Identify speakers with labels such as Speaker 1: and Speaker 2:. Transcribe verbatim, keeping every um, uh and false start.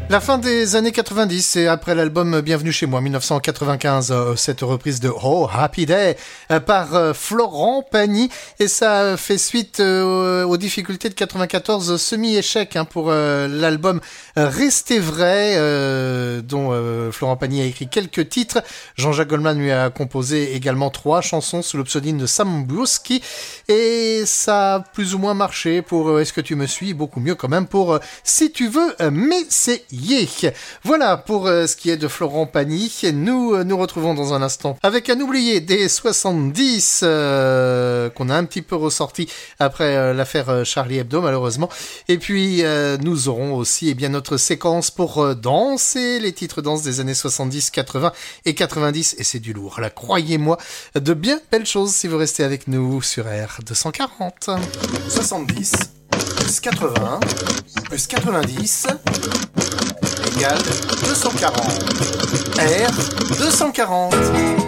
Speaker 1: La fin des années quatre-vingt-dix et après l'album Bienvenue chez moi, dix-neuf cent quatre-vingt-quinze, euh, cette reprise de Oh Happy Day euh, par euh, Florent Pagny, et ça fait suite euh, aux difficultés de quatre-vingt-quatorze, semi-échec hein, pour euh, l'album euh, Restez vrai, euh, dont euh, Florent Pagny a écrit quelques titres. Jean-Jacques Goldman lui a composé également trois chansons sous le pseudonyme de Sam Brusky, et ça a plus ou moins marché pour euh, Est-ce que tu me suis, beaucoup mieux quand même pour euh, Si tu veux euh, m'essayer. Yeah. Voilà pour euh, ce qui est de Florent Pagny. Nous euh, nous retrouvons dans un instant avec un oublié des soixante-dix euh, qu'on a un petit peu ressorti après euh, l'affaire euh, Charlie Hebdo malheureusement. Et puis euh, nous aurons aussi eh bien notre séquence pour euh, danser les titres danse des années soixante-dix, quatre-vingts et quatre-vingt-dix, et c'est du lourd là, croyez-moi, de bien belles choses si vous restez avec nous sur R deux cent quarante.
Speaker 2: soixante-dix plus quatre-vingts plus quatre-vingt-dix égale deux cent quarante. R deux cent quarante.